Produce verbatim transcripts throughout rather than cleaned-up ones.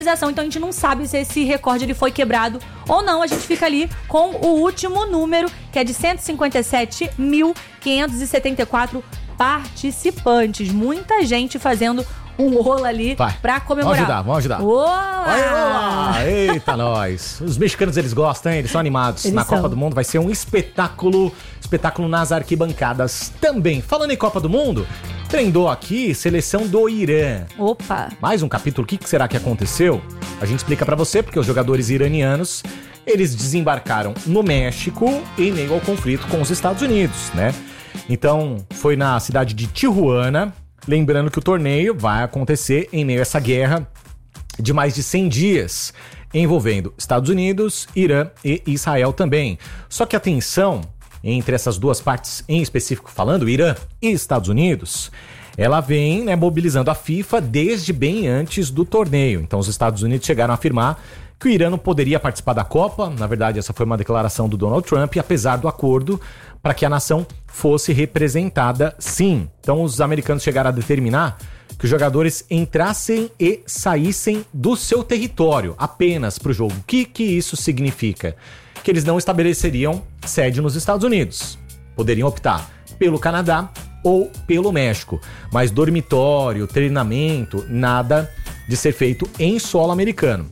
Então a gente não sabe se esse recorde ele foi quebrado ou não. A gente fica ali com o último número, que é de cento e cinquenta e sete mil quinhentos e setenta e quatro participantes. Muita gente fazendo um ola ali Vai. pra comemorar. Vamos ajudar, vamos ajudar. Olá! Olá! Eita, nós! Os mexicanos, eles gostam, hein? Eles são animados. Eles Na são. Copa do Mundo vai ser um espetáculo, espetáculo nas arquibancadas também. Falando em Copa do Mundo, trendou aqui seleção do Irã. Opa! Mais um capítulo, o que será que aconteceu? A gente explica pra você, porque os jogadores iranianos, eles desembarcaram no México em meio ao conflito com os Estados Unidos, né? Então, foi na cidade de Tijuana. Lembrando que o torneio vai acontecer em meio a essa guerra de mais de cem dias, envolvendo Estados Unidos, Irã e Israel também. Só que a tensão entre essas duas partes, em específico falando, Irã e Estados Unidos, ela vem, né, mobilizando a FIFA desde bem antes do torneio. Então os Estados Unidos chegaram a afirmar que o Irã não poderia participar da Copa. Na verdade, essa foi uma declaração do Donald Trump, apesar do acordo para que a nação fosse representada, sim. Então os americanos chegaram a determinar que os jogadores entrassem e saíssem do seu território apenas para o jogo. O que, que isso significa? Que eles não estabeleceriam sede nos Estados Unidos. Poderiam optar pelo Canadá ou pelo México. Mas dormitório, treinamento, nada de ser feito em solo americano.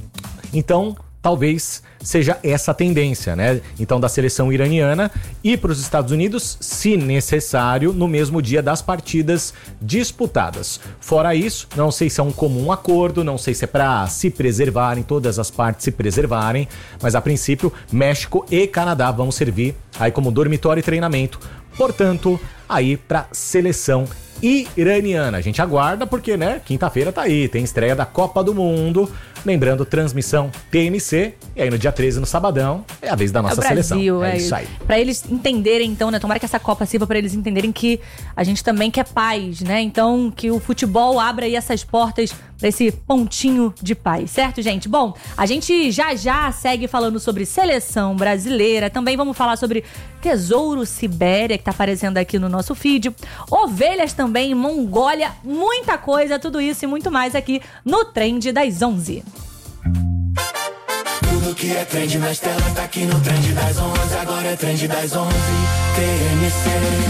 Então, talvez seja essa a tendência, né? Então, da seleção iraniana ir para os Estados Unidos, se necessário, no mesmo dia das partidas disputadas. Fora isso, não sei se é um comum acordo, não sei se é para se preservarem, todas as partes se preservarem, mas a princípio, México e Canadá vão servir aí como dormitório e treinamento. Portanto, aí para seleção iraniana. A gente aguarda porque, né, quinta-feira tá aí, tem estreia da Copa do Mundo. Lembrando, transmissão T M C. E aí no dia treze, no sabadão, é a vez da nossa é o Brasil, seleção. É, é isso aí. Pra eles entenderem, então, né? Tomara que essa Copa sirva pra eles entenderem que a gente também quer paz, né? Então, que o futebol abra aí essas portas pra esse pontinho de paz, certo, gente? Bom, a gente já já segue falando sobre seleção brasileira. Também vamos falar sobre Tesouro Sibéria, que tá aparecendo aqui no nosso feed. Ovelhas também, Mongólia, muita coisa, tudo isso e muito mais aqui no Trend das onze. Tudo que é trend nas telas tá aqui no Trend das onze. Agora é Trend das onze, T M C.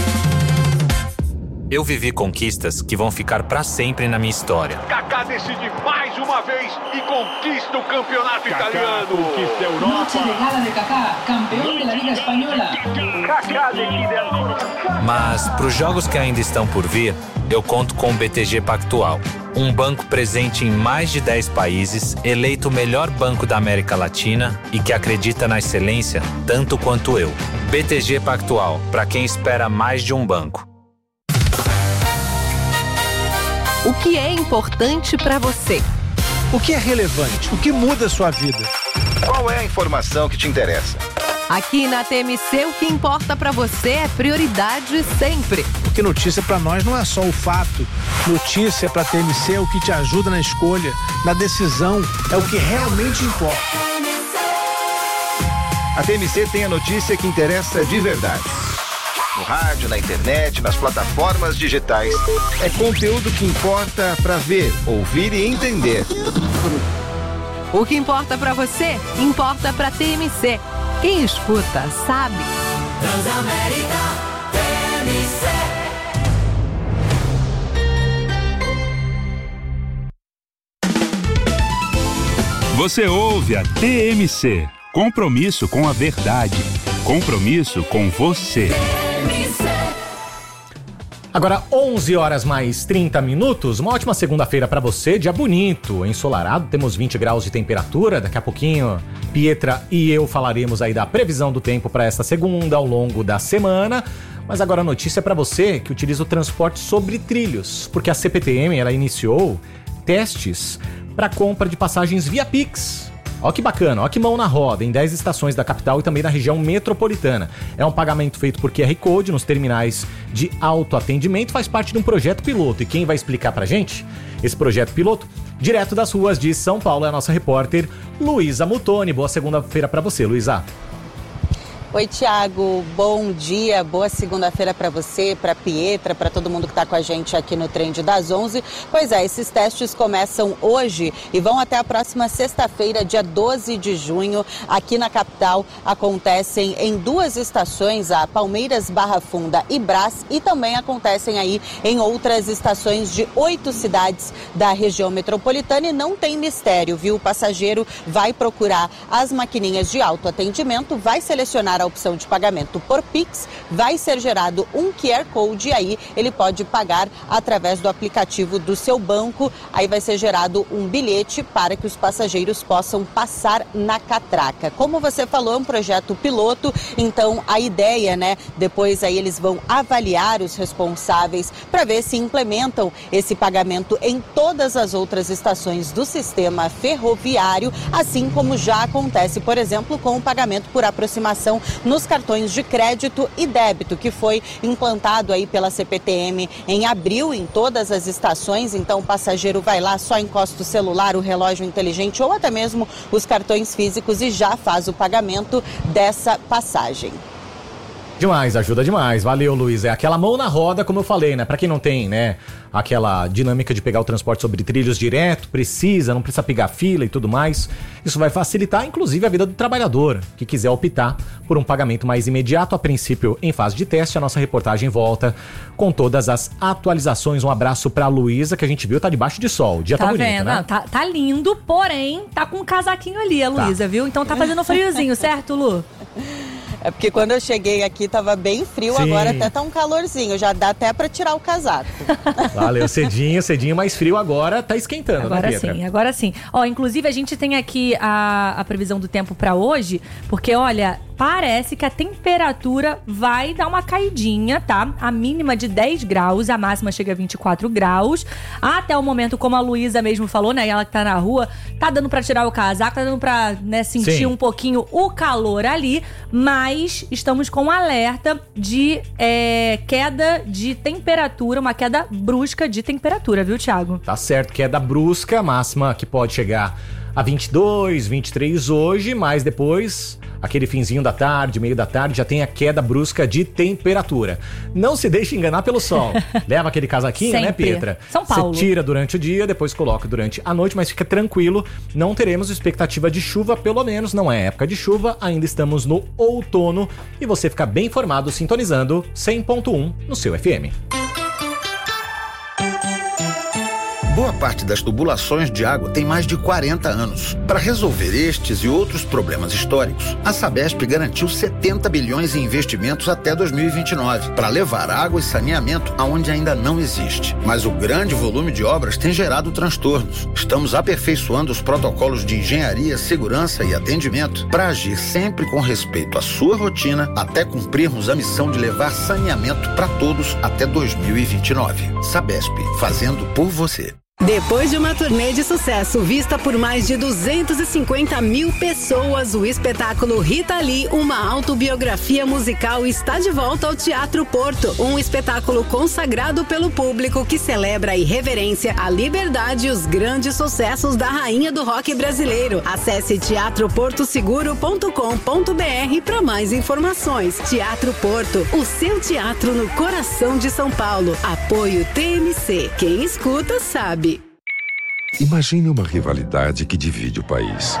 Eu vivi conquistas que vão ficar pra sempre na minha história. Kaká decide mais uma vez e conquista o campeonato Kaká italiano. Conquista a Europa. Noche de gala de Kaká, campeão da Liga Espanhola. Kaká decide a... Mas pros jogos que ainda estão por vir, eu conto com o B T G Pactual. Um banco presente em mais de dez países, eleito o melhor banco da América Latina e que acredita na excelência tanto quanto eu. B T G Pactual, para quem espera mais de um banco. O que é importante para você? O que é relevante? O que muda a sua vida? Qual é a informação que te interessa? Aqui na T M C, o que importa para você é prioridade sempre. Porque notícia para nós não é só o fato. Notícia para T M C é o que te ajuda na escolha, na decisão, é o que realmente importa. A T M C tem a notícia que interessa de verdade. No rádio, na internet, nas plataformas digitais. É conteúdo que importa para ver, ouvir e entender. O que importa para você, importa para T M C. Quem escuta, sabe. Transamérica, T M C. Você ouve a T M C. Compromisso com a verdade. Compromisso com você. Agora, onze horas mais trinta minutos, uma ótima segunda-feira pra você, dia bonito, ensolarado, temos vinte graus de temperatura, daqui a pouquinho Pietra e eu falaremos aí da previsão do tempo para esta segunda ao longo da semana, mas agora a notícia é pra você que utiliza o transporte sobre trilhos, porque a C P T M, ela iniciou testes para compra de passagens via Pix. Ó que bacana, ó que mão na roda, em dez estações da capital e também na região metropolitana. É um pagamento feito por Q R Code nos terminais de autoatendimento, faz parte de um projeto piloto. E quem vai explicar pra gente esse projeto piloto? Direto das ruas de São Paulo é a nossa repórter Luísa Mutoni. Boa segunda-feira pra você, Luísa. Oi, Thiago, bom dia, boa segunda-feira para você, para Pietra, para todo mundo que está com a gente aqui no Trend das onze. Pois é, esses testes começam hoje e vão até a próxima sexta-feira, dia doze de junho, aqui na capital. Acontecem em duas estações, a Palmeiras, Barra Funda e Brás, e também acontecem aí em outras estações de oito cidades da região metropolitana. E não tem mistério, viu? O passageiro vai procurar as maquininhas de autoatendimento, vai selecionar a opção de pagamento por Pix, vai ser gerado um Q R Code e aí ele pode pagar através do aplicativo do seu banco. Aí vai ser gerado um bilhete para que os passageiros possam passar na catraca. Como você falou, é um projeto piloto, então a ideia, né, depois aí eles vão avaliar os responsáveis para ver se implementam esse pagamento em todas as outras estações do sistema ferroviário, assim como já acontece, por exemplo, com o pagamento por aproximação nos cartões de crédito e débito, que foi implantado aí pela C P T M em abril em todas as estações. Então o passageiro vai lá, só encosta o celular, o relógio inteligente ou até mesmo os cartões físicos e já faz o pagamento dessa passagem. Demais, ajuda demais. Valeu, Luiz. É aquela mão na roda, como eu falei, né? Pra quem não tem, né, aquela dinâmica de pegar o transporte sobre trilhos direto, precisa, não precisa pegar fila e tudo mais. Isso vai facilitar, inclusive, a vida do trabalhador, que quiser optar por um pagamento mais imediato. A princípio, em fase de teste, a nossa reportagem volta com todas as atualizações. Um abraço pra Luísa, que a gente viu, tá debaixo de sol. O dia tá, tá bonito, vendo? Né? Não, tá, tá lindo, porém, tá com um casaquinho ali, a Luísa, tá. Viu? Então tá fazendo friozinho, certo, Lu? É porque quando eu cheguei aqui tava bem frio, sim. Agora até tá um calorzinho, já dá até pra tirar o casaco. Valeu, cedinho, cedinho, mais frio agora, tá esquentando, agora, né, Pietra? sim, agora sim. Ó, inclusive a gente tem aqui a, a previsão do tempo pra hoje, porque olha, parece que a temperatura vai dar uma caidinha, tá? A mínima de dez graus, a máxima chega a vinte e quatro graus. Até o momento, como a Luísa mesmo falou, né? Ela que tá na rua, tá dando pra tirar o casaco, tá dando pra, né, sentir sim. um pouquinho o calor ali, mas estamos com um alerta de é, queda de temperatura, uma queda brusca de temperatura, viu, Thiago? Tá certo, queda brusca, máxima que pode chegar a vinte e dois, vinte e três hoje, mas depois, aquele finzinho da tarde, meio da tarde, já tem a queda brusca de temperatura. Não se deixe enganar pelo sol. Leva aquele casaquinho, sempre. Né, Pietra? São Paulo. Você tira durante o dia, depois coloca durante a noite, mas fica tranquilo, não teremos expectativa de chuva, pelo menos não é época de chuva, ainda estamos no outono e você fica bem informado sintonizando cem ponto um no seu F M. Boa parte das tubulações de água tem mais de quarenta anos. Para resolver estes e outros problemas históricos, a Sabesp garantiu setenta bilhões em investimentos até dois mil e vinte e nove, para levar água e saneamento aonde ainda não existe. Mas o grande volume de obras tem gerado transtornos. Estamos aperfeiçoando os protocolos de engenharia, segurança e atendimento para agir sempre com respeito à sua rotina, até cumprirmos a missão de levar saneamento para todos até dois mil e vinte e nove. Sabesp, fazendo por você. Depois de uma turnê de sucesso vista por mais de duzentas e cinquenta mil pessoas, o espetáculo Rita Lee, uma autobiografia musical, está de volta ao Teatro Porto. Um espetáculo consagrado pelo público que celebra a irreverência, a liberdade e os grandes sucessos da rainha do rock brasileiro. Acesse teatro porto seguro ponto com ponto b r para mais informações. Teatro Porto, o seu teatro no coração de São Paulo. Apoio T M C. Quem escuta sabe. Imagine uma rivalidade que divide o país.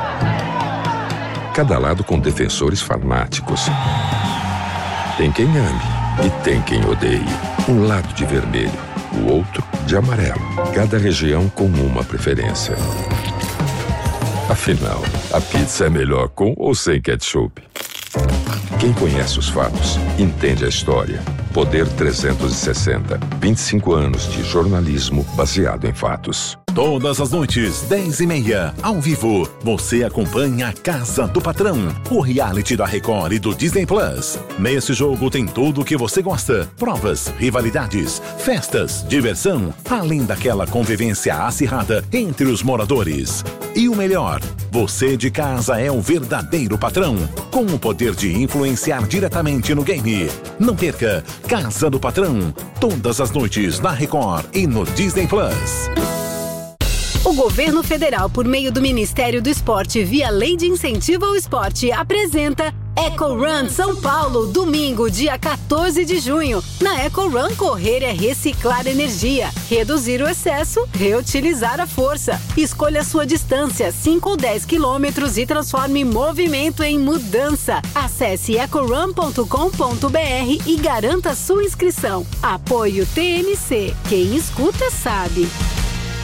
Cada lado com defensores fanáticos. Tem quem ame e tem quem odeie. Um lado de vermelho, o outro de amarelo. Cada região com uma preferência. Afinal, a pizza é melhor com ou sem ketchup? Quem conhece os fatos, entende a história. Poder trezentos e sessenta. vinte e cinco anos de jornalismo baseado em fatos. Todas as noites, dez e meia, ao vivo, você acompanha a Casa do Patrão, o reality da Record e do Disney Plus. Nesse jogo tem tudo o que você gosta: provas, rivalidades, festas, diversão, além daquela convivência acirrada entre os moradores. E o melhor, você de casa é o verdadeiro patrão, com o poder de influenciar diretamente no game. Não perca Casa do Patrão, todas as noites na Record e no Disney Plus. O governo federal, por meio do Ministério do Esporte, via Lei de Incentivo ao Esporte, apresenta Eco Run São Paulo, domingo, dia quatorze de junho. Na Eco Run, correr é reciclar energia, reduzir o excesso, reutilizar a força. Escolha sua distância, cinco ou dez quilômetros, e transforme movimento em mudança. Acesse ecorun ponto com ponto br e garanta sua inscrição. Apoio T M C. Quem escuta sabe.